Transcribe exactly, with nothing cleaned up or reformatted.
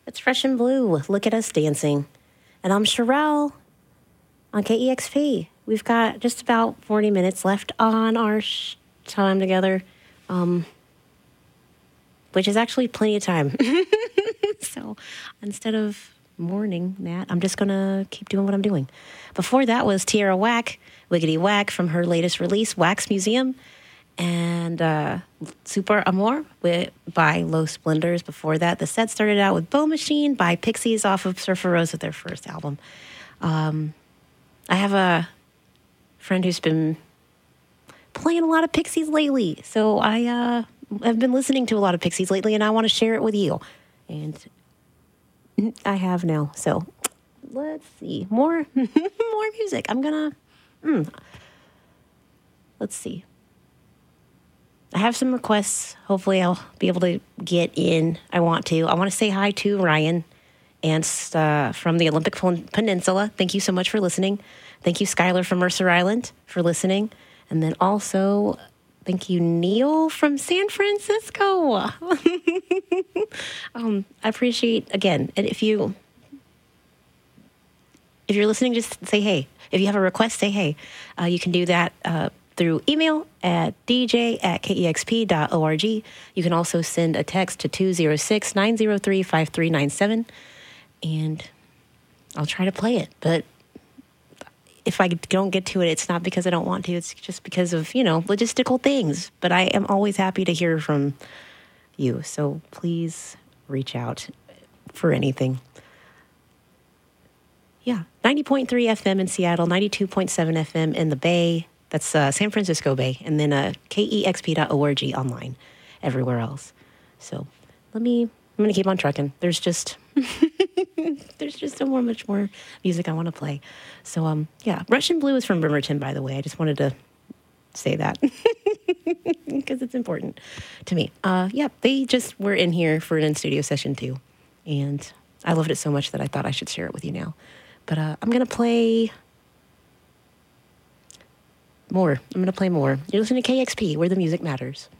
It's Fresh and Blue. Look at us dancing. And I'm Sherelle on K E X P. We've got just about forty minutes left on our sh- time together, um, which is actually plenty of time. So instead of mourning that, I'm just going to keep doing what I'm doing. Before that was Tierra Whack, Wiggity Whack from her latest release, Wax Museum, and uh, Super Amor with, by Los Splendors. Before that, the set started out with Bow Machine by Pixies off of Surfer Rose with their first album. Um, I have a friend who's been playing a lot of Pixies lately, so I uh, have been listening to a lot of Pixies lately, and I want to share it with you. And I have now, so let's see. More more music. I'm gonna... Mm, let's see. I have some requests. Hopefully I'll be able to get in. I want to. I want to say hi to Ryan and uh, from the Olympic Peninsula. Thank you so much for listening. Thank you, Skylar from Mercer Island, for listening. And then also, thank you, Neil from San Francisco. um, I appreciate, again, if you... If you're listening, just say hey. If you have a request, say hey. Uh, you can do that uh, through email at d j at k e x p dot org. You can also send a text to two oh six, nine oh three, five three nine seven, and I'll try to play it. But if I don't get to it, it's not because I don't want to. It's just because of, you know, logistical things. But I am always happy to hear from you. So please reach out for anything. Yeah, ninety point three F M in Seattle, ninety-two point seven F M in the Bay. That's uh, San Francisco Bay. And then uh, K E X P dot org online, everywhere else. So let me, I'm going to keep on trucking. There's just, there's just so more, much more music I want to play. So, um, yeah, Russian Blue is from Bremerton, by the way. I just wanted to say that because it's important to me. Uh, yeah, they just were in here for an in-studio session too. And I loved it so much that I thought I should share it with you now. But uh, I'm going to play more. I'm going to play more. You're listening to K X P, where the music matters.